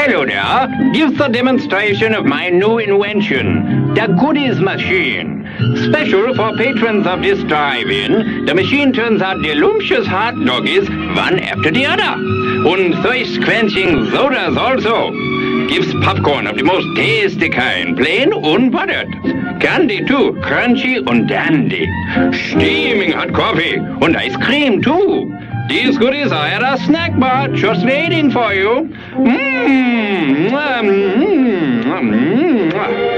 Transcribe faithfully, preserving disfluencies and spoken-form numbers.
Hello there. Gives a demonstration of my new invention, the Goodies Machine. Special for patrons of this drive-in, the machine turns out delicious hot doggies one after the other. And thirst-quenching sodas also. Gives popcorn of the most tasty kind, plain unbuttered. Candy too, crunchy and dandy. Steaming hot coffee and ice cream too. These goodies are at a snack bar just waiting for you. Mmm.